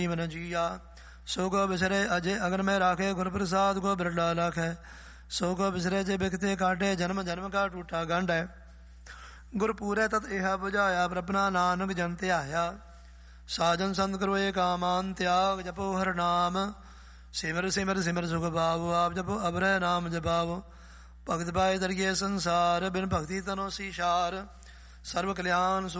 ਮਨ ਜੀਆ। ਸੋ ਕੋ ਬਿਸਰੇ ਅਜੇ ਅਗਨ ਮੈਂ ਰਾਖੇ, ਗੁਰ ਪ੍ਰਸਾਦ ਕੋ ਬਿਰਲਾ ਲਾਖੈ। ਸੋ ਕੋ ਬਿਸਰੇ ਜੇ ਬਿਖਤੇ ਕਾਟੇ, ਜਨਮ ਜਨਮ ਕਾ ਟੂਟਾ ਗੰਢ ਹੈ। ਗੁਰ ਪੂਰੇ ਤਤ ਇਹ ਬੁਝਾਇਆ, ਪ੍ਰਪਨਾ ਨਾਨਕ ਜਨ ਧਿਆਇਆ। ਸਾਜਨ ਸੰਤ ਕਰੋਏ ਕਾਮਾਨ, ਤਿਆਗ ਜਪੋ ਹਰ ਨਾਮ। ਸਿਮਰ ਸਿਮਰ ਸਿਮਰ ਸੁਖ ਪਾਵੋ, ਆਪ ਜਪੋ ਅਬਰੈ ਨਾਮ ਜਪਾਵੋ। ਭਗਤ ਪਾਏ ਦਰਗੇ ਸੰਸਾਰ, ਬਿਨ ਭਗਤੀ ਤਨੋ ਸੀਸ਼ਾਰ। ਸਰਬ ਕਲਿਆਣ